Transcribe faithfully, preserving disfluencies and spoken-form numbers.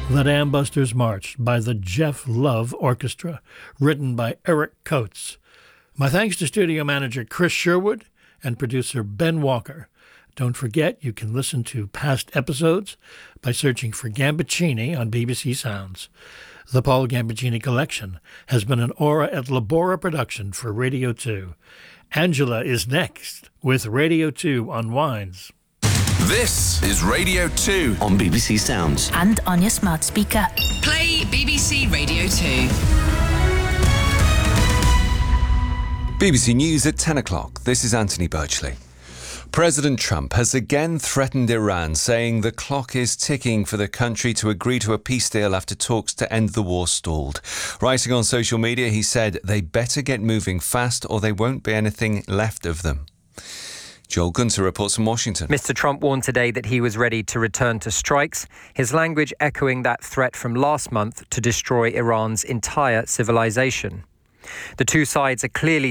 The Dam Busters March by the Jeff Love Orchestra, written by Eric Coates. My thanks to studio manager Chris Sherwood and producer Ben Walker. Don't forget you can listen to past episodes by searching for Gambaccini on B B C Sounds. The Paul Gambaccini Collection has been an Aura et Labora production for Radio two. Angela is next with Radio two Unwinds. This is Radio two on B B C Sounds and on your smart speaker. Play B B C Radio two. B B C News at ten o'clock. This is Anthony Birchley. President Trump has again threatened Iran, saying the clock is ticking for the country to agree to a peace deal after talks to end the war stalled. Writing on social media, he said they better get moving fast or there won't be anything left of them. Joel Gunter reports from Washington. Mister Trump warned today that he was ready to return to strikes, his language echoing that threat from last month to destroy Iran's entire civilization. The two sides are clearly